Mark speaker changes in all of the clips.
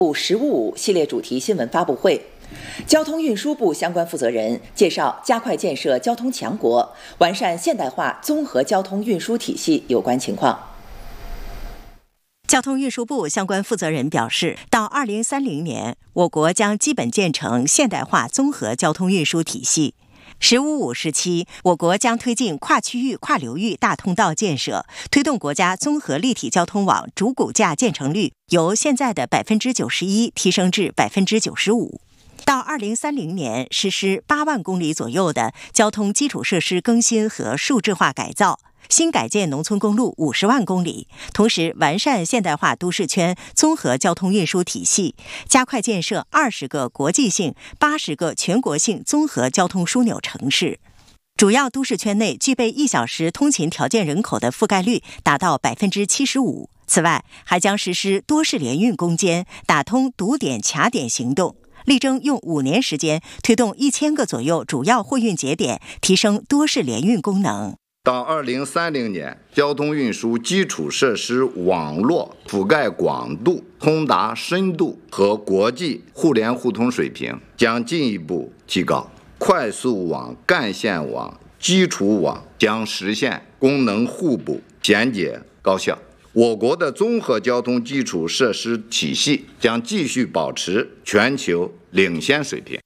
Speaker 1: “十五五”系列主题新闻发布会，交通运输部相关负责人介绍加快建设交通强国、完善现代化综合交通运输体系有关情况。
Speaker 2: 交通运输部相关负责人表示，到2030年，我国将基本建成现代化综合交通运输体系。“15+5”时期，我国将推进跨区域、跨流域大通道建设，推动国家综合立体交通网主骨架建成率由现在的91%提升至95%。到2030年，实施8万公里左右的交通基础设施更新和数质化改造，新改建农村公路50万公里，同时完善现代化都市圈综合交通运输体系，加快建设20个国际性、80个全国性综合交通枢纽城市。主要都市圈内具备1小时通勤条件人口的覆盖率达到75%。此外，还将实施多式联运攻坚，打通堵点卡点行动。力争用5年时间推动1000个左右主要货运节点提升多式联运功能。
Speaker 3: 到2030年，交通运输基础设施网络覆盖广度、通达深度和国际互联互通水平将进一步提高，快速网、干线网、基础网将实现功能互补、简洁高效。我国的综合交通基础设施体系将继续保持全球领先水平。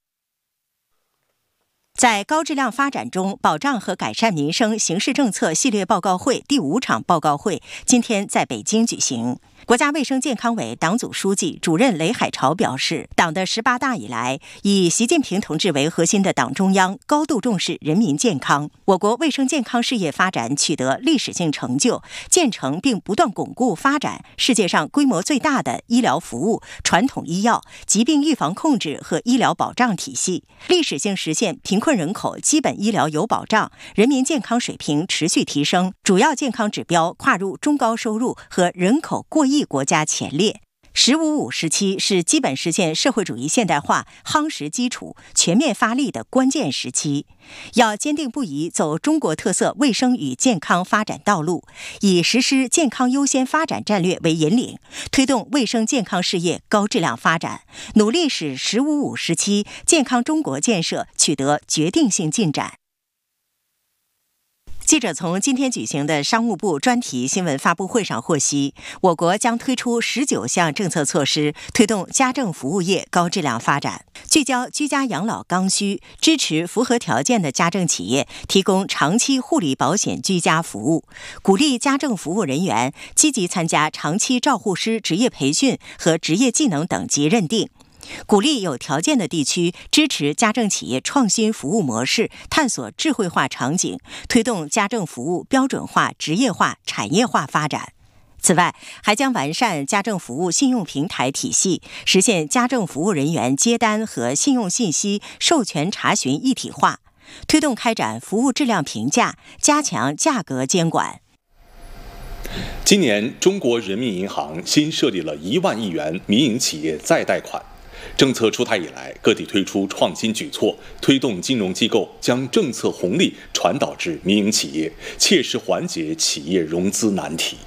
Speaker 2: 在高质量发展中保障和改善民生形势政策系列报告会第5场报告会今天在北京举行。国家卫生健康委党组书记、主任雷海潮表示，党的18大以来，以习近平同志为核心的党中央高度重视人民健康，我国卫生健康事业发展取得历史性成就，建成并不断巩固发展世界上规模最大的医疗服务、传统医药、疾病预防控制和医疗保障体系，历史性实现贫困人口基本医疗有保障，人民健康水平持续提升，主要健康指标跨入中高收入和人口过亿国家前列。“15+5”时期是基本实现社会主义现代化夯实基础、全面发力的关键时期，要坚定不移走中国特色卫生与健康发展道路，以实施健康优先发展战略为引领，推动卫生健康事业高质量发展，努力使“15+5”时期健康中国建设取得决定性进展。记者从今天举行的商务部专题新闻发布会上获悉，我国将推出19项政策措施，推动家政服务业高质量发展，聚焦居家养老刚需，支持符合条件的家政企业提供长期护理保险居家服务，鼓励家政服务人员积极参加长期照护师职业培训和职业技能等级认定，鼓励有条件的地区支持家政企业创新服务模式，探索智慧化场景，推动家政服务标准化、职业化、产业化发展。此外，还将完善家政服务信用平台体系，实现家政服务人员接单和信用信息授权查询一体化，推动开展服务质量评价，加强价格监管。
Speaker 4: 今年，中国人民银行新设立了1万亿元民营企业再贷款。政策出台以来，各地推出创新举措，推动金融机构将政策红利传导至民营企业，切实缓解企业融资难题。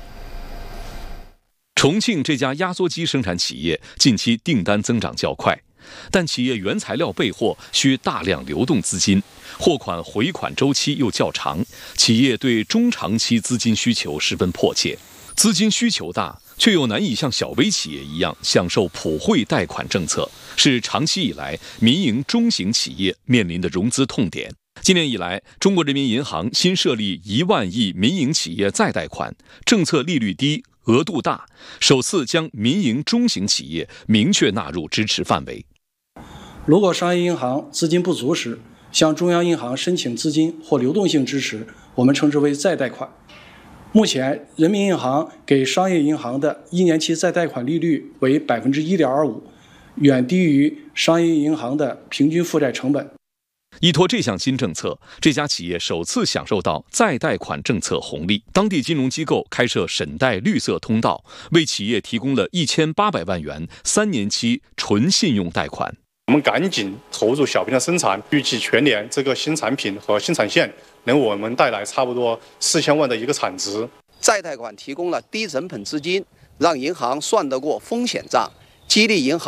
Speaker 5: 重庆这家压缩机生产企业近期订单增长较快，但企业原材料备货需大量流动资金，货款回款周期又较长，企业对中长期资金需求十分迫切。资金需求大，却又难以像小微企业一样享受普惠贷款政策，是长期以来民营中型企业面临的融资痛点。今年以来，中国人民银行新设立1万亿民营企业再贷款，政策利率低、额度大，首次将民营中型企业明确纳入支持范围。
Speaker 6: 如果商业银行资金不足时，向中央银行申请资金或流动性支持，我们称之为再贷款。目前，人民银行给商业银行的1年期再贷款利率为1.25%，远低于商业银行的平均负债成本。
Speaker 5: 依托这项新政策，这家企业首次享受到再贷款政策红利。当地金融机构开设审贷绿色通道，为企业提供了1800万元3年期纯信用贷款。
Speaker 7: 我们赶紧投入小瓶的生产，预计全年这个新产品和新产线能为我们带来差不多4000万的一个产值。
Speaker 8: 再贷款提供了低成本资金，让银行算得过风险账， 激励银行